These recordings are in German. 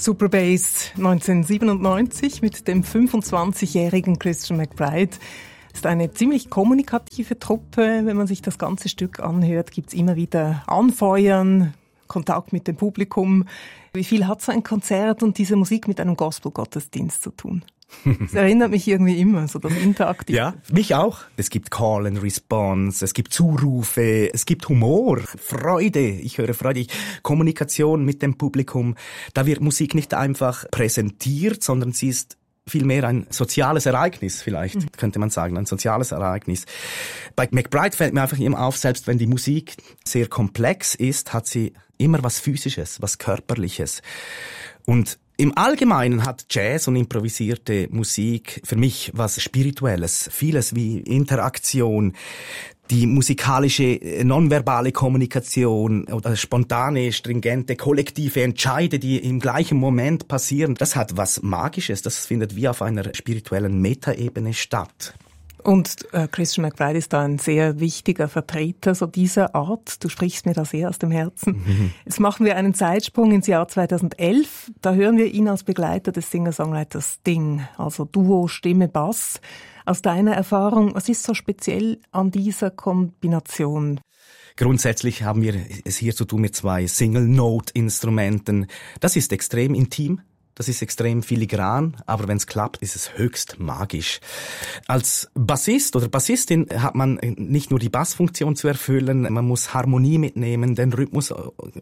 Superbass 1997 mit dem 25-jährigen Christian McBride. Ist eine ziemlich kommunikative Truppe. Wenn man sich das ganze Stück anhört, gibt's immer wieder Anfeuern, Kontakt mit dem Publikum. Wie viel hat so ein Konzert und diese Musik mit einem Gospel-Gottesdienst zu tun? Das erinnert mich irgendwie immer, so das Interaktive. Ja, mich auch. Es gibt Call and Response, es gibt Zurufe, es gibt Humor, Freude. Ich höre Freude, Kommunikation mit dem Publikum. Da wird Musik nicht einfach präsentiert, sondern sie ist vielmehr ein soziales Ereignis, vielleicht, könnte man sagen, ein soziales Ereignis. Bei McBride fällt mir einfach immer auf, selbst wenn die Musik sehr komplex ist, hat sie immer was Physisches, was Körperliches. Und im Allgemeinen hat Jazz und improvisierte Musik für mich was Spirituelles, vieles wie Interaktion, die musikalische nonverbale Kommunikation oder spontane, stringente, kollektive Entscheide, die im gleichen Moment passieren. Das hat was Magisches, das findet wie auf einer spirituellen Metaebene statt. Und Christian McBride ist da ein sehr wichtiger Vertreter so dieser Art. Du sprichst mir da sehr aus dem Herzen. Jetzt machen wir einen Zeitsprung ins Jahr 2011. Da hören wir ihn als Begleiter des Singer-Songwriters Sting, also Duo Stimme Bass. Aus deiner Erfahrung, was ist so speziell an dieser Kombination? Grundsätzlich haben wir es hier zu tun mit zwei Single-Note-Instrumenten. Das ist extrem intim. Das ist extrem filigran, aber wenn es klappt, ist es höchst magisch. Als Bassist oder Bassistin hat man nicht nur die Bassfunktion zu erfüllen, man muss Harmonie mitnehmen, den Rhythmus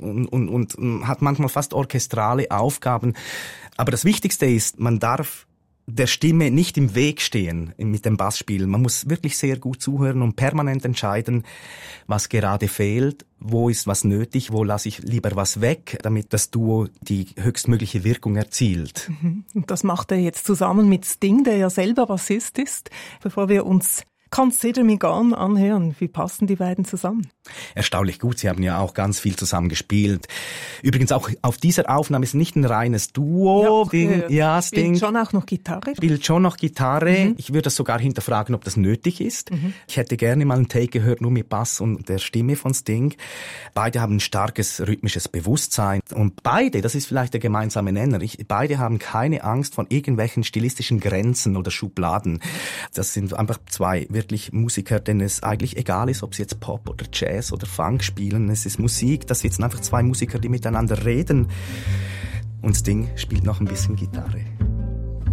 und hat manchmal fast orchestrale Aufgaben. Aber das Wichtigste ist, man darf der Stimme nicht im Weg stehen mit dem Bassspielen. Man muss wirklich sehr gut zuhören und permanent entscheiden, was gerade fehlt, wo ist was nötig, wo lasse ich lieber was weg, damit das Duo die höchstmögliche Wirkung erzielt. Und das macht er jetzt zusammen mit Sting, der ja selber Bassist ist. Bevor wir uns Consider Me Gone anhören, wie passen die beiden zusammen? Erstaunlich gut, sie haben ja auch ganz viel zusammen gespielt. Übrigens auch auf dieser Aufnahme ist nicht ein reines Duo. Ja, Sting spielt schon auch noch Gitarre. Spielt schon noch Gitarre. Ich würde das sogar hinterfragen, ob das nötig ist. Ich hätte gerne mal einen Take gehört, nur mit Bass und der Stimme von Sting. Beide haben ein starkes rhythmisches Bewusstsein. Und beide, das ist vielleicht der gemeinsame Nenner, beide haben keine Angst vor irgendwelchen stilistischen Grenzen oder Schubladen. Das sind einfach zwei wirklich Musiker, denen es eigentlich egal ist, ob sie jetzt Pop oder Jazz oder Funk spielen. Es ist Musik, das sitzen einfach zwei Musiker, die miteinander reden. Und Sting spielt noch ein bisschen Gitarre.